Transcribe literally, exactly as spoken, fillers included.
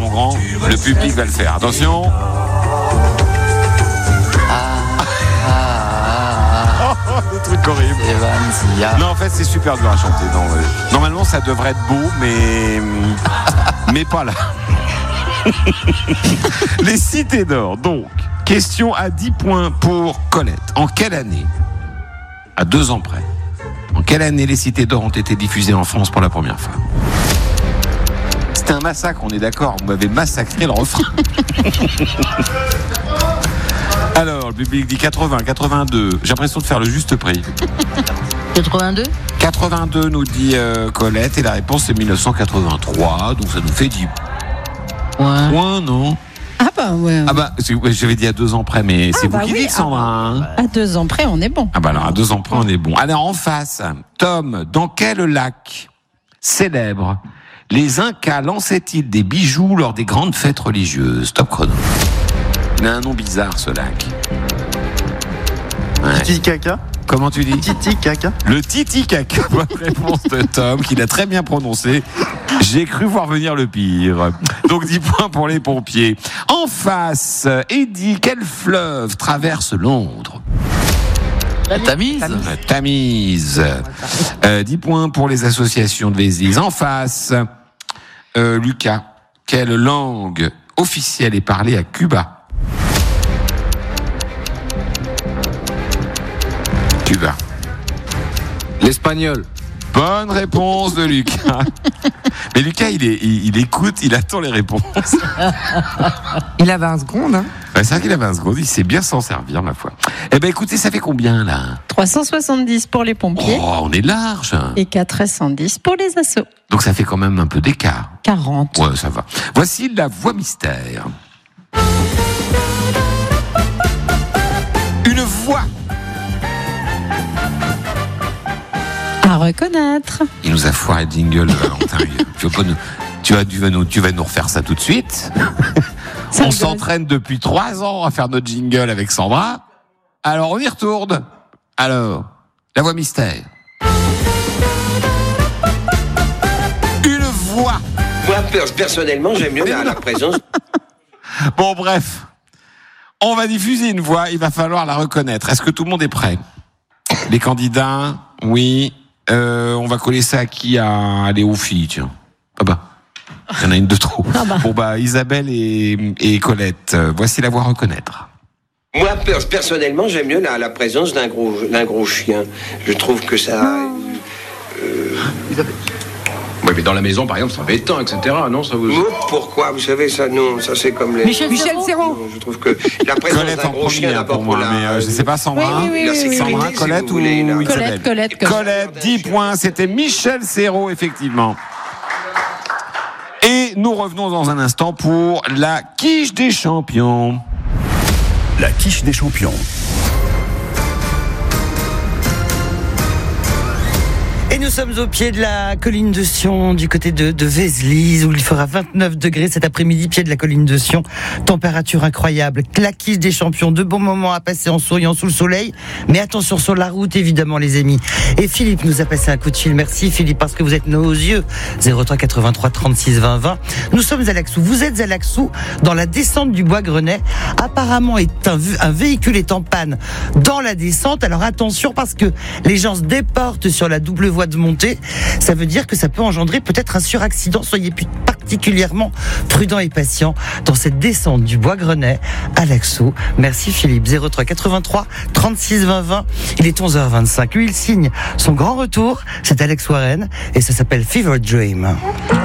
grand, le public va le faire. Attention. Des trucs horribles. Non, en fait, c'est super dur à chanter. Non, ouais. Normalement, ça devrait être beau, mais mais pas là. Les Cités d'Or. Donc, question à dix points pour Colette. En quelle année, à deux ans près, en quelle année les Cités d'Or ont été diffusées en France pour la première fois? C'était un massacre, on est d'accord. Vous m'avez massacré le refrain. Alors, le public dit quatre-vingts, quatre-vingt-deux. J'ai l'impression de faire le juste prix. quatre-vingt-deux quatre-vingt-deux nous dit euh, Colette, et la réponse c'est mille neuf cent quatre-vingt-trois, donc ça nous fait dix ouais. points, non? Ah bah ouais. Ah bah, j'avais dit à deux ans près, mais ah c'est bah vous qui oui, dites, Sandra. Hein. À deux ans près, on est bon. Ah bah alors, à deux ans près, on est bon. Alors, en face, Tom, dans quel lac célèbre les Incas lançaient-ils des bijoux lors des grandes fêtes religieuses? Top chrono. Il a un nom bizarre, ce lac. Ouais. Titicaca. Comment tu dis? Titicaca. Le Titicaca. Bonne réponse de Tom, qui l'a très bien prononcé. J'ai cru voir venir le pire. Donc dix points pour les pompiers. En face, Eddie, quel fleuve traverse Londres? La Tamise. La Tamise. Euh, dix points pour les associations de Vésiles. En face, euh, Lucas, quelle langue officielle est parlée à Cuba? Cuba. L'espagnol. Bonne réponse de Lucas. Mais Lucas, il, est, il, il écoute, il attend les réponses. Il a vingt secondes. Hein. Ouais, c'est vrai qu'il a vingt secondes, il sait bien s'en servir, ma foi. Eh ben, écoutez, ça fait combien, là? trois cent soixante-dix pour les pompiers. Oh, on est large. Et quatre cent dix pour les assos. Donc ça fait quand même un peu d'écart. quarante. Ouais, ça va. Voici la voix mystère. Une voix. À reconnaître. Il nous a foiré le jingle de Valentin. tu, veux pas nous, tu, vas, tu, vas nous, tu vas nous refaire ça tout de suite. Ça on s'entraîne depuis trois ans à faire notre jingle avec Sandra. Alors on y retourne. Alors, la voix mystère. Une voix. Moi, personnellement, j'aime mieux la, la présence. Bon, bref. On va diffuser une voix, il va falloir la reconnaître. Est-ce que tout le monde est prêt? Les candidats, oui. Euh, on va coller ça à qui? À Léo Filles, tiens. Ah bah, il y en a une de trop. Ah bah. Bon bah, Isabelle et, et Colette, voici la voix à reconnaître. Moi, personnellement, j'aime mieux la, la présence d'un gros, d'un gros chien. Je trouve que ça... Euh... Isabelle. Oui, mais dans la maison, par exemple, ça va être temps, et cetera. Non, ça vous... Oh, pourquoi? Vous savez, ça, non, ça c'est comme les... Michel, Michel Serrault. Je trouve que la présence Colette d'un en gros chien, premier d'abord pour moi, pour la... mais euh, je sais pas, Sandra. Oui, oui, la oui, sécurité, Sandra, si Colette vous ou voulez, la... Isabelle? Colette, Colette, Colette. Colette, dix points, c'était Michel Serrault, effectivement. Et nous revenons dans un instant pour la quiche des champions. La quiche des champions. Et nous sommes au pied de la colline de Sion, du côté de, de Vézelise, où il fera vingt-neuf degrés cet après-midi, pied de la colline de Sion. Température incroyable. La quiche des champions. De bons moments à passer en souriant sous le soleil. Mais attention sur la route, évidemment, les amis. Et Philippe nous a passé un coup de fil. Merci, Philippe, parce que vous êtes nos yeux. zéro trois quatre-vingt-trois trente-six vingt vingt. Nous sommes à Laxou. Vous êtes à Laxou, dans la descente du Bois-Grenet. Apparemment, est un, un véhicule est en panne dans la descente. Alors attention, parce que les gens se déportent sur la double voie de montée, ça veut dire que ça peut engendrer peut-être un suraccident. Soyez particulièrement prudents et patients dans cette descente du Bois-Grenet à Laxou. Merci Philippe. zéro trois quatre-vingt-trois trente-six vingt vingt. Il est onze heures vingt-cinq. Lui, il signe son grand retour. C'est Alex Warren et ça s'appelle Fever Dream.